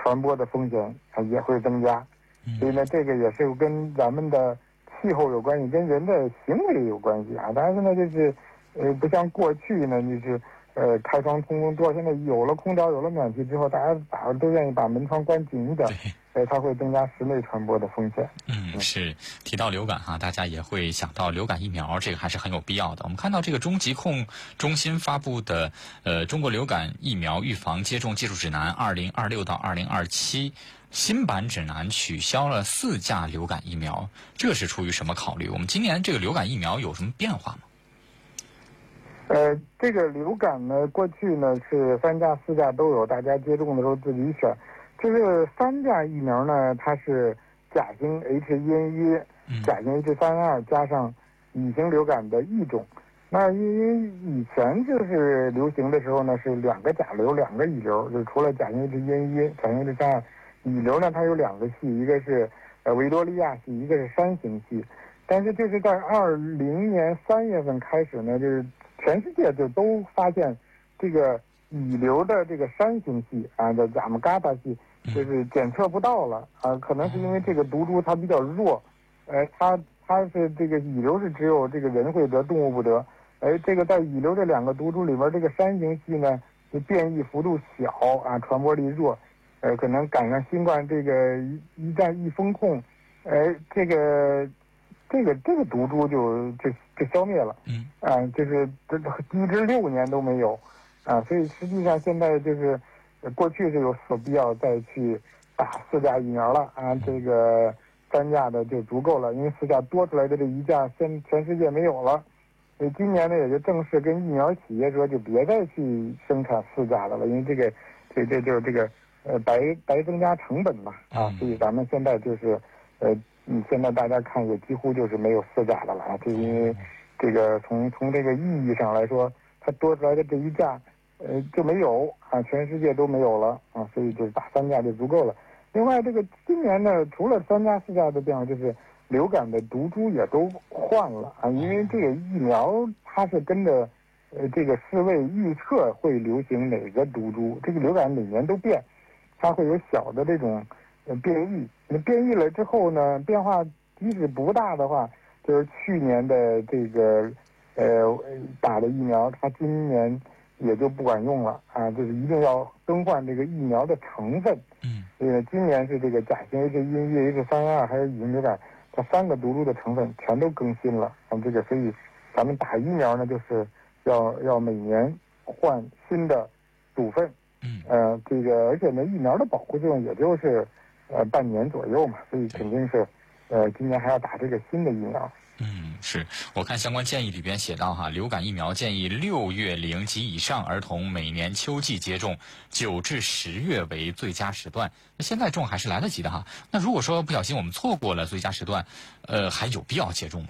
传播的风险也会增加。所以呢，这个也是跟咱们的气候有关系，跟人的行为有关系啊。但是呢，就是不像过去呢，就是开窗通风多，现在有了空调，有了暖气之后，大家都愿意把门窗关紧一点，它会增加室内传播的风险。 是提到流感哈，大家也会想到流感疫苗，这个还是很有必要的。我们看到这个中疾控中心发布的中国流感疫苗预防接种技术指南2026到2027新版指南取消了4价流感疫苗，这是出于什么考虑？我们今年这个流感疫苗有什么变化吗？ 这个流感呢，过去呢是3价、4价都有，大家接种的时候自己选。这个3价疫苗呢，它是甲型 H1N1、甲型 H3N2 加上乙型流感的一种。那因为以前就是流行的时候呢，是2个甲流，2个乙流，就除了甲型 H1N1、甲型 H3N2，乙流呢它有2个系，一个是维多利亚系，一个是山形系。但是就是在20年3月份开始呢，就是全世界就都发现这个乙流的这个山形系啊的亚姆嘎达系，就是检测不到了啊，可能是因为这个毒株它比较弱，它是这个乙流是只有这个人会得，动物不得。这个在乙流这2个毒株里边，这个山形系呢就变异幅度小啊，传播力弱，可能赶上新冠这个一旦一封控，这个毒株就消灭了，就是一直6年都没有，所以实际上现在就是过去是有必要再去打4价疫苗了啊，这个3价的就足够了，因为4价多出来的这1价全世界没有了，所以今年呢也就正式跟疫苗企业说就别再去生产4价的了，因为这就是这个白增加成本嘛啊，所以咱们现在就是现在大家看也几乎就是没有4价的了啊，就因为这个从这个意义上来说，它多出来的这1价就没有啊，全世界都没有了啊，所以就是打3价就足够了。另外，这个今年呢，除了3价、4价的变化，就是流感的毒株也都换了啊，因为这个疫苗它是跟着这个世卫预测会流行哪个毒株，这个流感每年都变，它会有小的这种变异。那变异了之后呢，变化即使不大的话，就是去年的这个打的疫苗，它今年也就不管用了啊，就是一定要更换这个疫苗的成分。今年是这个甲型 H1N1、H3N2还有乙型流感，这3个毒株的成分全都更新了啊。这个所以咱们打疫苗呢，就是要每年换新的组分。这个而且呢，疫苗的保护作用也就是半年左右嘛，所以肯定是今年还要打这个新的疫苗。 是我看相关建议里边写到哈，流感疫苗建议6月龄及以上儿童每年秋季接种，9至10月为最佳时段。那现在种还是来得及的哈。那如果说不小心我们错过了最佳时段，还有必要接种吗？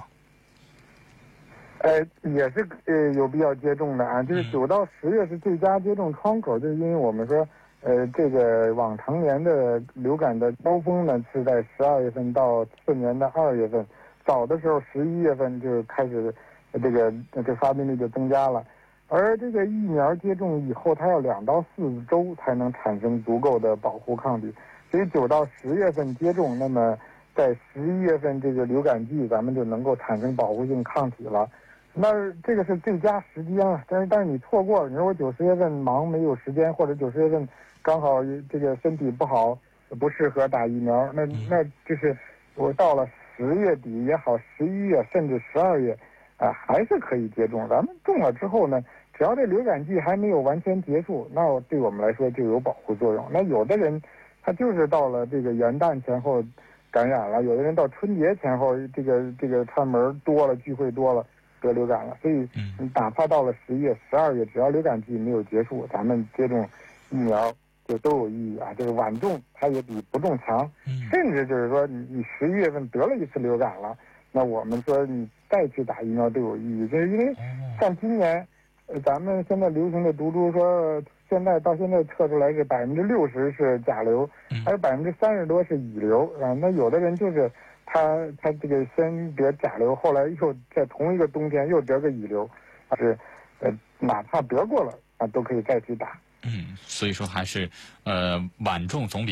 也是有必要接种的啊，就是9到10月是最佳接种窗口，就是因为我们说这个往常年的流感的高峰呢是在12月份到次年的2月份。早的时候11月份就开始这发病率就增加了，而这个疫苗接种以后，它要2到4周才能产生足够的保护抗体，所以9到10月份接种，那么在11月份这个流感季咱们就能够产生保护性抗体了，那这个是最佳时间了。但是你错过了，你说我9、10月份忙没有时间，或者9、10月份刚好这个身体不好不适合打疫苗，那就是我到了10月底也好，11月甚至12月，还是可以接种。咱们种了之后呢，只要这流感季还没有完全结束，那对我们来说就有保护作用。那有的人他就是到了这个元旦前后感染了，有的人到春节前后这个串门多了，聚会多了得流感了。所以哪怕到了10月、12月，只要流感季没有结束，咱们接种疫苗就都有意义啊，这个晚种它也比不种强，甚至就是说你11月份得了一次流感了，那我们说你再去打疫苗都有意义，就是因为像今年，咱们现在流行的毒株说到现在测出来是60%是甲流，还有30%多是乙流啊，那有的人就是他这个先得甲流，后来又在同一个冬天又得个乙流，是哪怕得过了啊都可以再去打。 所以说还是晚种总比